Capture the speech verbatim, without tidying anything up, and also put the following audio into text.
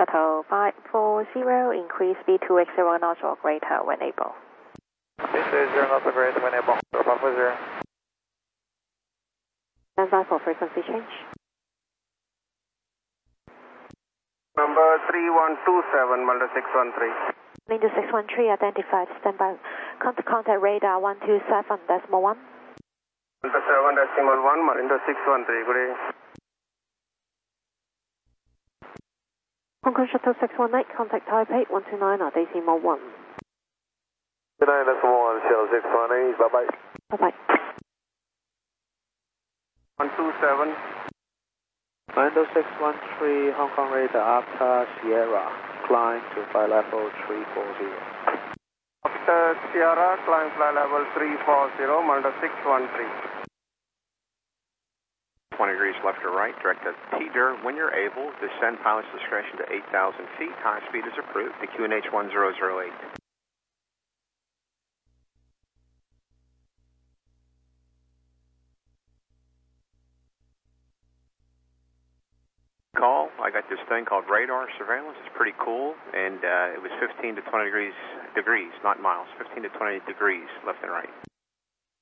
Shuttle five four zero, increase speed to X zero knots or greater when able. This is zero knots or greater when able. five four zero. Stand by for frequency change. Number three one two seven, Malta six one three. Window six one three identified. Stand by. Contact, contact radar one two seven decimal one. Malta seven decimal one, Marindo six one three. Good evening. Hong Kong Shuttle six one eight, contact Taipei one two nine or decimal one. Good night, decimal one, Shuttle six one eight. Bye bye. Bye bye. one two seven. Window six one three, Hong Kong radar after Sierra. Climb to flight level three four zero. After Sierra, climb flight level three four zero, Malta six one three. twenty degrees left or right, direct to T D R. When you're able, descend pilot's discretion to eight thousand feet. High speed is approved to Q N H one zero zero eight. Call. I got this thing called radar surveillance. It's pretty cool, and uh, it was fifteen to twenty degrees, degrees, not miles, fifteen to twenty degrees left and right.